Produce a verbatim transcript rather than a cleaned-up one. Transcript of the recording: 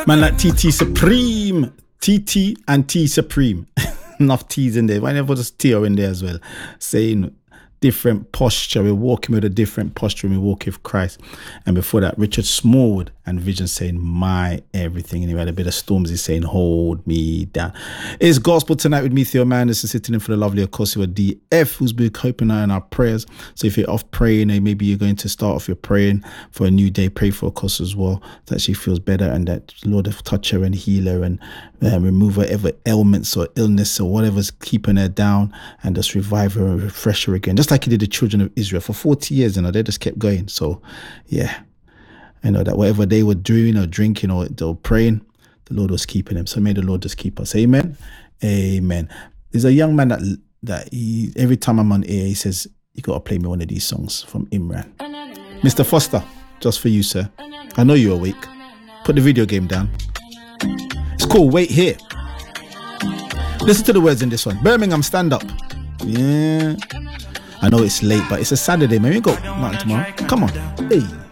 Man, like T T Supreme. T T and T Supreme. Enough T's in there. Why never just T in there as well? Saying different posture. We're walking with a different posture when we walk with Christ. And before that, Richard Smallwood and Vision saying, my everything. And he had a bit of Stormzy saying, hold me down. It's gospel tonight with me, Theo Manderson, sitting in for the lovely Akosua D F, who's been coping in our prayers. So if you're off praying, or maybe you're going to start off your praying for a new day, pray for Akosua as well, that she feels better and that Lord will touch her and heal her and uh, remove whatever ailments or illness or whatever's keeping her down and just revive her and refresh her again. Just like he did the children of Israel for forty years, you know, they just kept going. So yeah, I know that whatever they were doing or drinking or, or praying, the Lord was keeping them. So may the Lord just keep us. Amen. Amen. There's a young man that that he, every time I'm on air, he says, you got to play me one of these songs from Imran. Mister Foster, just for you, sir. I know you're awake. Put the video game down. It's called Wait Here. Listen to the words in this one. Birmingham, stand up. Yeah. I know it's late, but it's a Saturday, man. We got nothing tomorrow. Come on. Hey.